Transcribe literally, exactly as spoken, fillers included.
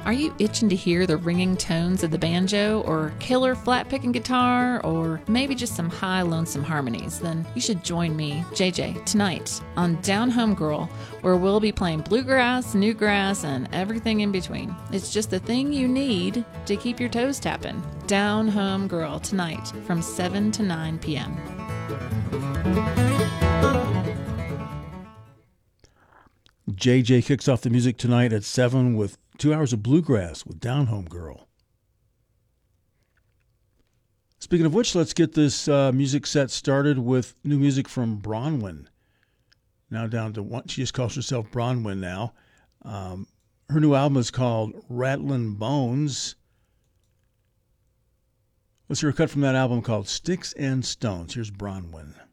Are you itching to hear the ringing tones of the banjo, or killer flat picking guitar, or maybe just some high lonesome harmonies? Then you should join me, J J, tonight on Down Home Girl, where we'll be playing bluegrass, newgrass, and everything in between. It's just the thing you need to keep your toes tapping. Down Home Girl tonight from seven to nine p.m. J J kicks off the music tonight at seven with two hours of bluegrass with Down Home Girl. Speaking of which, let's get this uh, music set started with new music from Bronwyn. Now down to one, she just calls herself Bronwyn now. Um, her new album is called Rattlin' Bones. Let's hear a cut from that album called Sticks and Stones. Here's Bronwyn.